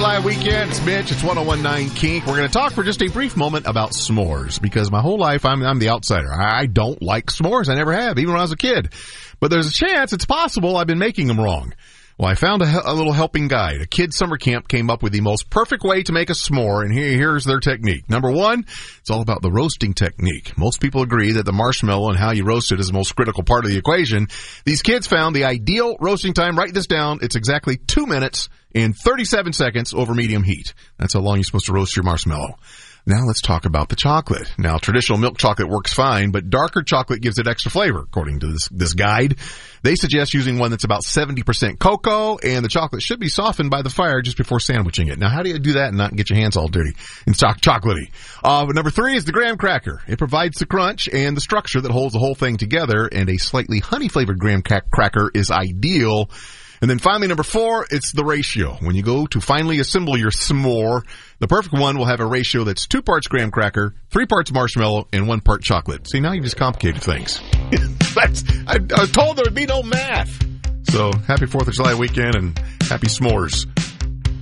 July weekend. It's Mitch. It's 101.9 Kink. We're going to talk for just a brief moment about s'mores because my whole life I'm the outsider. I don't like s'mores. I never have, even when I was a kid. But there's a chance it's possible I've been making them wrong. Well, I found a little helping guide. A kid's summer camp came up with the most perfect way to make a s'more, and here's their technique. Number one, it's all about the roasting technique. Most people agree that the marshmallow and how you roast it is the most critical part of the equation. These kids found the ideal roasting time. Write this down. It's exactly 2 minutes and 37 seconds over medium heat. That's how long you're supposed to roast your marshmallow. Now let's talk about the chocolate. Now, traditional milk chocolate works fine, but darker chocolate gives it extra flavor, according to this guide. They suggest using one that's about 70% cocoa, and the chocolate should be softened by the fire just before sandwiching it. Now, how do you do that and not get your hands all dirty and chocolatey? Number three is the graham cracker. It provides the crunch and the structure that holds the whole thing together, and a slightly honey-flavored graham cracker is ideal. And then finally, number four, it's the ratio. When you go to finally assemble your s'more, the perfect one will have a ratio that's 2 parts graham cracker, 3 parts marshmallow, and 1 part chocolate. See, now you've just complicated things. I was told there would be no math. So, happy 4th of July weekend and happy s'mores.